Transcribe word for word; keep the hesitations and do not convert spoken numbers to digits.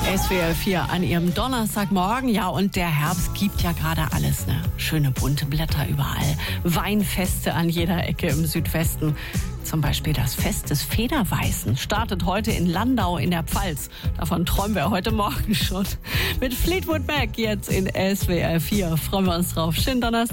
S W R vier an ihrem Donnerstagmorgen. Ja, und der Herbst gibt ja gerade alles, ne? Schöne bunte Blätter überall. Weinfeste an jeder Ecke im Südwesten. Zum Beispiel das Fest des Federweißen startet heute in Landau in der Pfalz. Davon träumen wir heute Morgen schon. Mit Fleetwood Mac jetzt in S W R vier. Freuen wir uns drauf. Schönen Donnerstag.